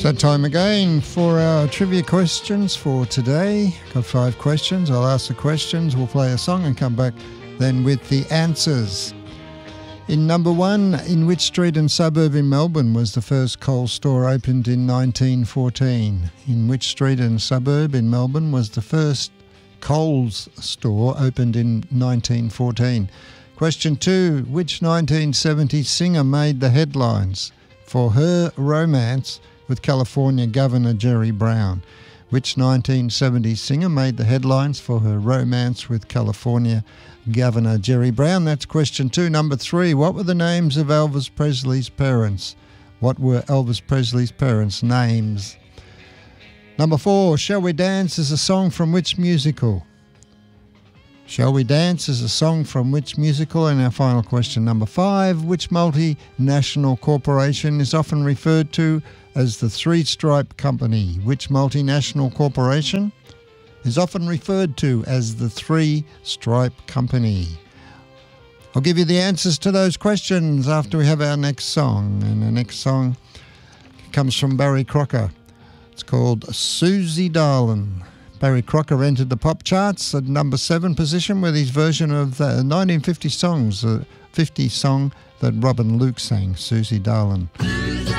It's that time again for our trivia questions for today. Got 5 questions. I'll ask the questions, we'll play a song and come back then with the answers. In number 1, in which street and suburb in Melbourne was the first Coles store opened in 1914? In which street and suburb in Melbourne was the first Coles store opened in 1914? Question 2, which 1970 singer made the headlines for her romance with California Governor Jerry Brown? Which 1970 singer made the headlines for her romance with California Governor Jerry Brown? That's question 2. Number 3, what were the names of Elvis Presley's parents? What were Elvis Presley's parents' names? Number 4, Shall We Dance is a song from which musical? Shall We Dance is a song from which musical? And our final question, number 5, which multinational corporation is often referred to as the Three Stripe Company? Which multinational corporation is often referred to as the Three Stripe Company? I'll give you the answers to those questions after we have our next song. And the next song comes from Barry Crocker. It's called Susie Darlin'. Barry Crocker entered the pop charts at number 7 position with his version of the 1950 song that Robin Luke sang, Susie Darlin'.